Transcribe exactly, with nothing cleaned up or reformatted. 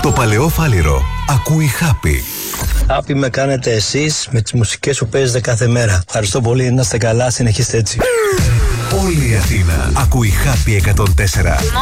Το παλαιό Φάληρο ακούει Happy. Happy με κάνετε εσείς με τις μουσικές που παίζετε κάθε μέρα. Ευχαριστώ πολύ, να είστε καλά, συνεχίστε έτσι. Όλη η Αθήνα ακούει Happy εκατόν τέσσερα.